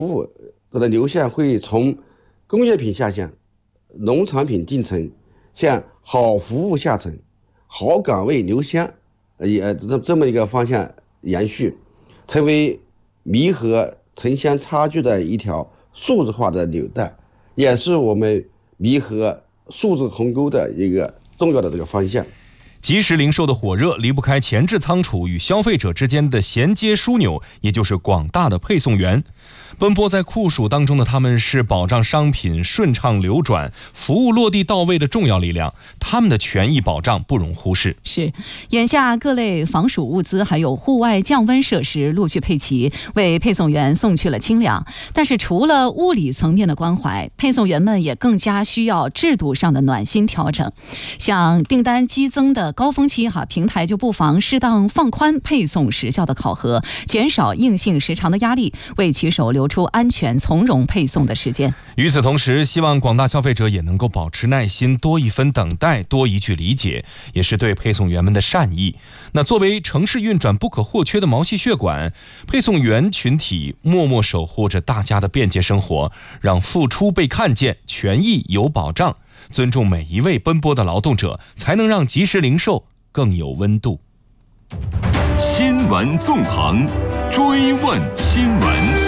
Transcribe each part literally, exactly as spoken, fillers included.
务的流向会从工业品下降、农产品进城，向好服务下沉、好岗位流向，也这这么一个方向延续，成为弥合城乡差距的一条数字化的纽带，也是我们弥合数字鸿沟的一个重要的这个方向。 即时零售的火热离不开前置仓储与消费者之间的衔接枢纽，也就是广大的配送员。奔波在酷暑当中的他们是保障商品顺畅流转、服务落地到位的重要力量，他们的权益保障不容忽视。 是，眼下各类防暑物资还有户外降温设施陆续配齐，为配送员送去了清凉。但是除了物理层面的关怀，配送员们也更加需要制度上的暖心调整。像订单激增的高峰期哈，平台就不妨适当放宽配送时效的考核，减少硬性时长的压力，为骑手留出安全从容配送的时间。 与此同时，希望广大消费者也能够保持耐心，多一分等待，多一句理解，也是对配送员们的善意。那作为城市运转不可或缺的毛细血管，配送员群体默默守护着大家的便捷生活，让付出被看见，权益有保障。尊重每一位奔波的劳动者，才能让即时零售更有温度。 新闻纵横，追问新闻。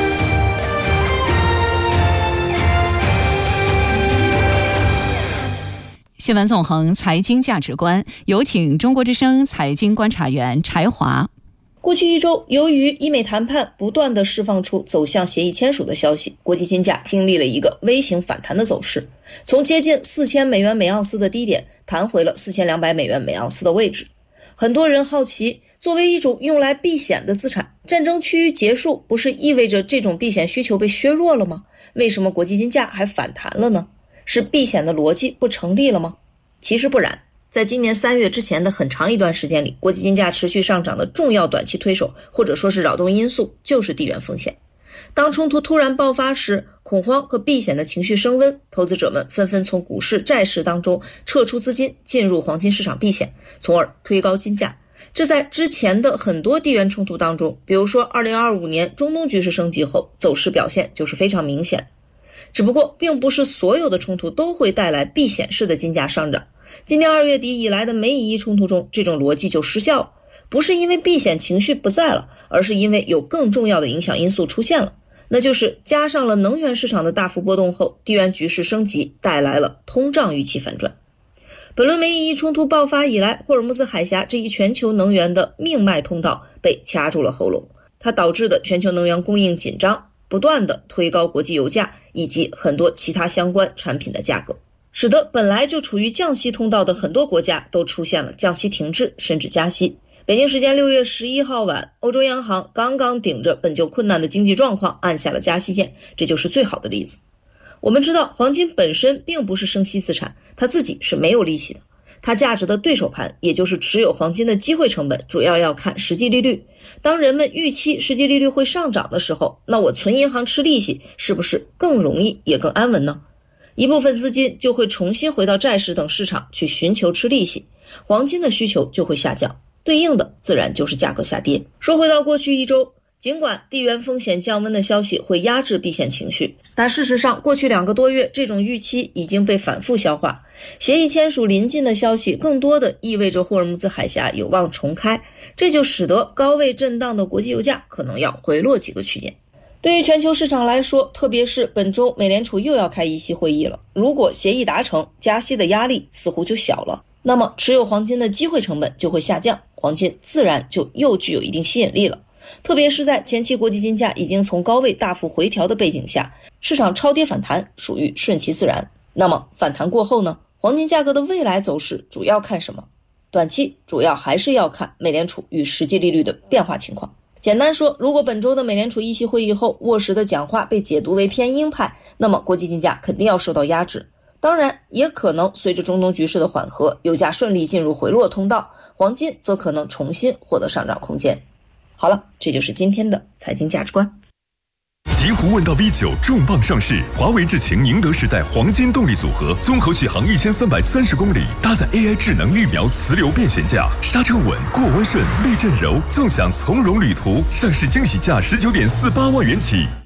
新闻纵横，财经价值观，有请中国之声财经观察员柴华。 过去一周，由于医美谈判不断地释放出走向协议签署的消息，国际金价经历了一个微型反弹的走势，从接近四千美元每盎司的低点弹回了四千两百美元每盎司的位置。很多人好奇，作为一种用来避险的资产，战争趋于结束不是意味着这种避险需求被削弱了吗？为什么国际金价还反弹了呢？是避险的逻辑不成立了吗？其实不然，在今年三月之前的很长一段时间里，国际金价持续上涨的重要短期推手或者说是扰动因素就是地缘风险。当冲突突然爆发时，恐慌和避险的情绪升温，投资者们纷纷从股市债市当中撤出资金，进入黄金市场避险，从而推高金价。这在之前的很多地缘冲突当中，比如说二零二五年中东局势升级后，走势表现就是非常明显。只不过并不是所有的冲突都会带来避险式的金价上涨。今年二月底以来的美以伊冲突中，这种逻辑就失效了，不是因为避险情绪不在了，而是因为有更重要的影响因素出现了，那就是加上了能源市场的大幅波动后，地缘局势升级带来了通胀预期反转。本轮美以伊冲突爆发以来，霍尔木兹海峡这一全球能源的命脉通道被掐住了喉咙，它导致的全球能源供应紧张，不断的推高国际油价以及很多其他相关产品的价格，使得本来就处于降息通道的很多国家都出现了降息停滞甚至加息。北京时间六月十一号晚，欧洲央行刚刚顶着本就困难的经济状况按下了加息键，这就是最好的例子。我们知道黄金本身并不是生息资产，它自己是没有利息的，它价值的对手盘，也就是持有黄金的机会成本，主要要看实际利率。当人们预期实际利率会上涨的时候，那我存银行吃利息是不是更容易也更安稳呢？一部分资金就会重新回到债市等市场去寻求吃利息，黄金的需求就会下降，对应的自然就是价格下跌。说回到过去一周，尽管地缘风险降温的消息会压制避险情绪，但事实上过去两个多月这种预期已经被反复消化。协议签署临近的消息更多的意味着霍尔木兹海峡有望重开，这就使得高位震荡的国际油价可能要回落几个区间。对于全球市场来说，特别是本周美联储又要开议息会议了，如果协议达成，加息的压力似乎就小了，那么持有黄金的机会成本就会下降，黄金自然就又具有一定吸引力了。特别是在前期国际金价已经从高位大幅回调的背景下，市场超跌反弹属于顺其自然。那么反弹过后呢，黄金价格的未来走势主要看什么？短期主要还是要看美联储与实际利率的变化情况。简单说，如果本周的美联储议息会议后沃什的讲话被解读为偏鹰派，那么国际金价肯定要受到压制。当然也可能随着中东局势的缓和，油价顺利进入回落通道，黄金则可能重新获得上涨空间。好了，这就是今天的财经价值观。 极狐问道 V 九 重磅上市，华为智擎宁德时代黄金动力组合，综合续航一千三百三十公里，搭载 A I 智能预瞄磁流变悬架，刹车稳，过弯顺，避震柔，纵享从容旅途。上市惊喜价十九点四八万元起。